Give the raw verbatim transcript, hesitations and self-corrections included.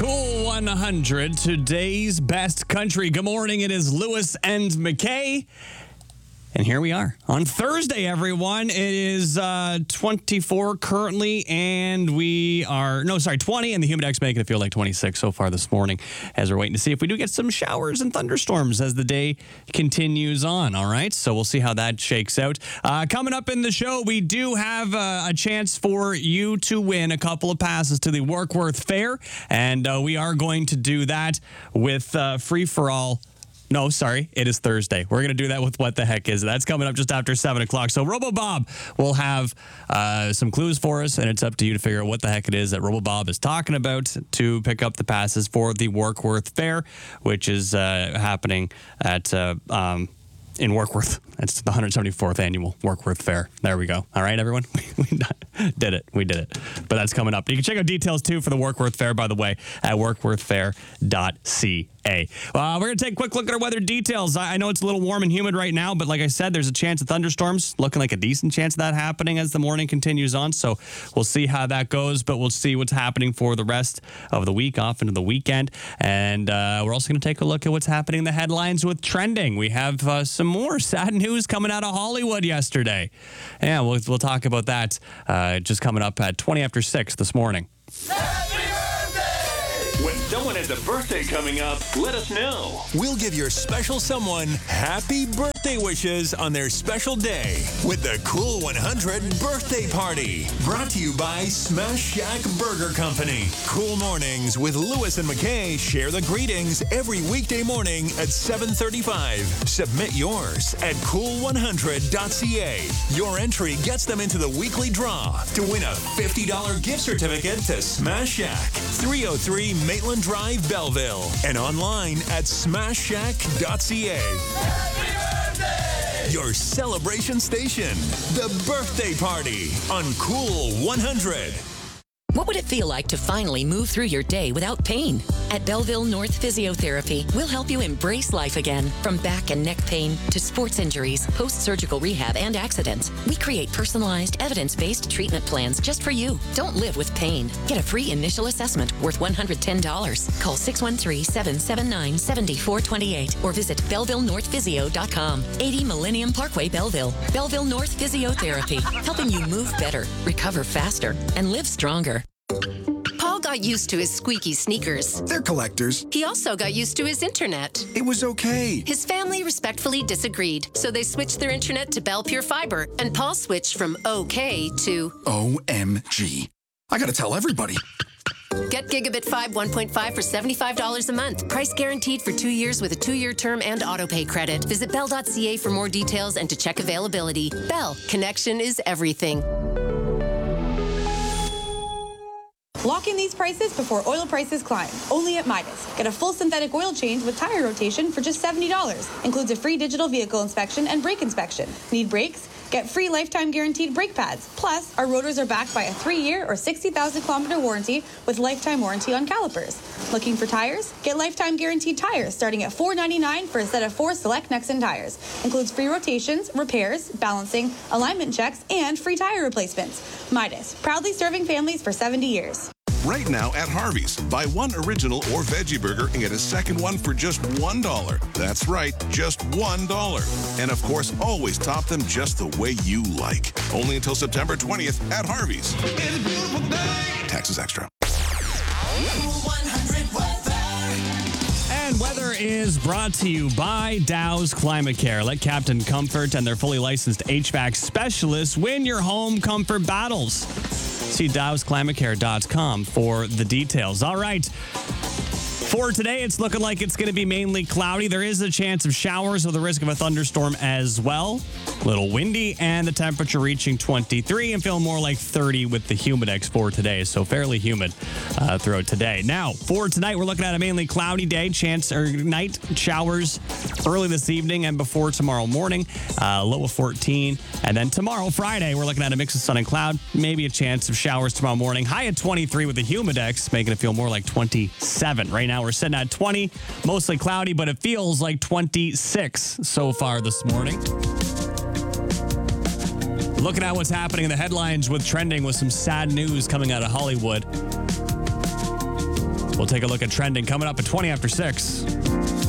Cool one hundred, today's best country. Good morning. It is Lewis and McKay. And here we are on Thursday, everyone. It is uh, twenty-four currently, and we are, no, sorry, twenty, and the Humidex making it feel like twenty-six so far this morning as we're waiting to see if we do get some showers and thunderstorms as the day continues on, all right? So we'll see how that shakes out. Uh, coming up in the show, we do have uh, a chance for you to win a couple of passes to the Warkworth Fair, and uh, we are going to do that with uh, Free For All. No, sorry, it is Thursday. We're going to do that with What the Heck Is. That's coming up just after seven o'clock. So RoboBob will have uh, some clues for us, and it's up to you to figure out what the heck it is that RoboBob is talking about to pick up the passes for the Warkworth Fair, which is uh, happening at uh, um, in Warkworth. It's the one hundred seventy-fourth annual Warkworth Fair. There we go. All right, everyone? We did it. We did it. But that's coming up. You can check out details, too, for the Warkworth Fair, by the way, at warkworth fair dot c a. Uh, we're going to take a quick look at our weather details. I, I know it's a little warm and humid right now, but like I said, there's a chance of thunderstorms. Looking like a decent chance of that happening as the morning continues on. So we'll see how that goes, but we'll see what's happening for the rest of the week, off into the weekend. And uh, we're also going to take a look at what's happening in the headlines with trending. We have uh, some more sad news coming out of Hollywood yesterday. Yeah, we'll, we'll talk about that uh, just coming up at twenty after six this morning. When someone has a birthday coming up, let us know. We'll give your special someone happy birthday wishes on their special day with the Cool one hundred Birthday Party. Brought to you by Smash Shack Burger Company. Cool Mornings with Lewis and McKay share the greetings every weekday morning at seven thirty-five. Submit yours at cool one hundred dot c a. Your entry gets them into the weekly draw to win a fifty dollars gift certificate to Smash Shack, three oh three Maitland Drive, Belleville, and online at smash shack dot c a. Your celebration station, the birthday party on Cool one hundred. What would it feel like to finally move through your day without pain? At Belleville North Physiotherapy, we'll help you embrace life again. From back and neck pain to sports injuries, post-surgical rehab, and accidents, we create personalized, evidence-based treatment plans just for you. Don't live with pain. Get a free initial assessment worth one hundred ten dollars. Call six one three, seven seven nine, seven four two eight or visit belleville north physio dot com. eighty Millennium Parkway, Belleville. Belleville North Physiotherapy, helping you move better, recover faster, and live stronger. Paul got used to his squeaky sneakers. They're collectors. He also got used to his internet. It was okay. His family respectfully disagreed, so they switched their internet to Bell Pure Fiber, and Paul switched from okay to O M G. I gotta tell everybody. Get Gigabit five one point five for seventy-five dollars a month. Price guaranteed for two years with a two-year term and autopay credit. Visit bell dot c a for more details and to check availability. Bell, connection is everything. Lock in these prices before oil prices climb. Only at Midas. Get a full synthetic oil change with tire rotation for just seventy dollars. Includes a free digital vehicle inspection and brake inspection. Need brakes? Get free lifetime guaranteed brake pads. Plus, our rotors are backed by a three-year or sixty thousand kilometer warranty with lifetime warranty on calipers. Looking for tires? Get lifetime guaranteed tires starting at four ninety-nine for a set of four select Nexen tires. Includes free rotations, repairs, balancing, alignment checks, and free tire replacements. Midas, proudly serving families for seventy years. Right now at Harvey's, buy one original or veggie burger and get a second one for just one dollar. That's right, just one dollar. And of course, always top them just the way you like. Only until September twentieth at Harvey's. It's a beautiful day. Taxes extra. And weather is brought to you by Dow's Climate Care. Let Captain Comfort and their fully licensed H V A C specialists win your home comfort battles. See dows climate care dot com for the details. All right. For today, it's looking like it's going to be mainly cloudy. There is a chance of showers with the risk of a thunderstorm as well. A little windy, and the temperature reaching twenty-three and feeling more like thirty with the Humidex for today. So fairly humid uh, throughout today. Now, for tonight, we're looking at a mainly cloudy day. Chance or night showers early this evening and before tomorrow morning. Uh, low of fourteen. And then tomorrow, Friday, we're looking at a mix of sun and cloud. Maybe a chance of showers tomorrow morning. High at twenty-three with the Humidex, making it feel more like twenty-seven. Right now, we're sitting at twenty. Mostly cloudy, but it feels like twenty-six so far this morning. Looking at what's happening in the headlines with trending with some sad news coming out of Hollywood. We'll take a look at trending coming up at twenty after six.